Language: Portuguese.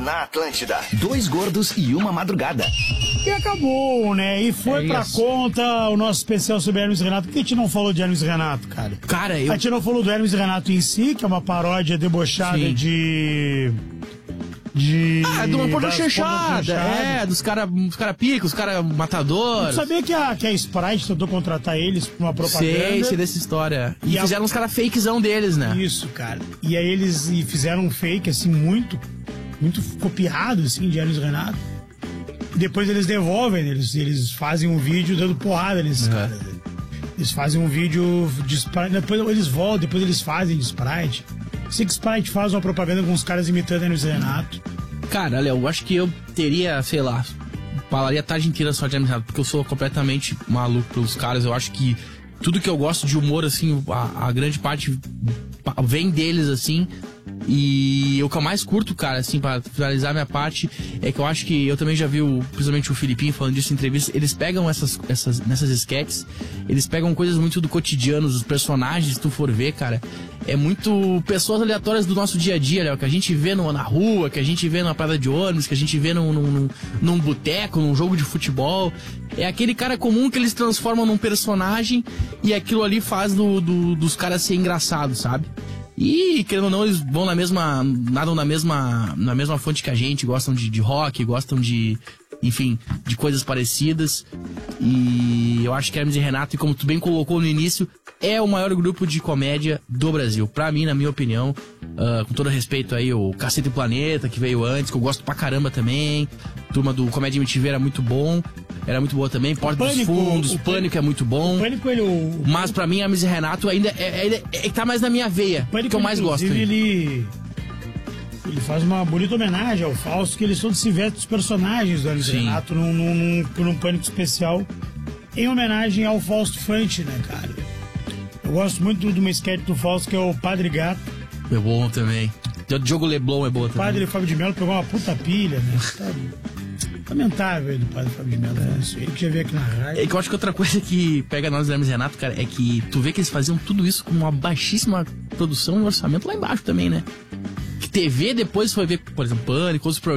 na Atlântida. Dois gordos e uma madrugada. E acabou, né? E foi pra conta o nosso especial sobre Hermes e Renato. Por que a gente não falou de Hermes e Renato, cara? A gente não falou do Hermes e Renato em si, que é uma paródia debochada de uma porta chanchada. Dos cara pica, os cara matador. Eu sabia que a Sprite tentou contratar eles pra uma propaganda. Sei dessa história. E fizeram uns cara fakezão deles, né? Isso, cara. E aí eles fizeram um fake, assim, muito copiado, assim, de Hermes e Renato. E depois eles devolvem, eles fazem um vídeo dando porrada nesses caras. Eles fazem um vídeo de Sprite, depois eles voltam, depois eles fazem de Sprite. Sei que Sprite faz uma propaganda com os caras imitando Hermes e Renato. Cara, Léo, eu acho que eu teria, sei lá, falaria a tarde inteira só de Hermes e Renato, porque eu sou completamente maluco pelos caras. Eu acho que tudo que eu gosto de humor, assim, a grande parte vem deles, assim. E o que eu mais curto, cara, assim, pra finalizar minha parte, é que eu acho que eu também já vi, principalmente o Filipinho falando disso em entrevista, eles pegam nessas sketches, eles pegam coisas muito do cotidiano, dos personagens, se tu for ver, cara, é muito pessoas aleatórias do nosso dia a dia, Léo, que a gente vê na rua, que a gente vê numa parada de ônibus, que a gente vê num boteco, num jogo de futebol. É aquele cara comum que eles transformam num personagem e aquilo ali faz dos caras ser engraçados, sabe? E, querendo ou não, eles vão nadam na mesma fonte que a gente, gostam de rock, gostam enfim, de coisas parecidas. E eu acho que Hermes e Renato, e como tu bem colocou no início, é o maior grupo de comédia do Brasil. Pra mim, na minha opinião, com todo respeito aí, o Cacete e Planeta, que veio antes, que eu gosto pra caramba também. Turma do Comédia MTV era muito bom. Era muito boa também. Porta dos Fundos, o Pânico é muito bom. O Pânico, mas pra mim, Hermes e Renato ainda tá mais na minha veia. Que eu mais gosto. Ele faz uma bonita homenagem ao Fausto, que eles todos se vestem dos personagens do Hermes e Renato num Pânico especial, em homenagem ao Fausto Fante, né, cara? Eu gosto muito de uma sketch do Fausto, que é o Padre Gato. É bom também. O Diogo Leblon é bom também. O Padre Fábio de Mello pegou uma puta pilha, né? Lamentável do Padre Fábio de Mello. Ele que já veio aqui na rádio. É que eu acho que outra coisa que pega nós, Hermes e Renato, cara, é que tu vê que eles faziam tudo isso com uma baixíssima produção e orçamento lá embaixo também, né? Que TV depois foi ver, por exemplo, Pânico, outros programas.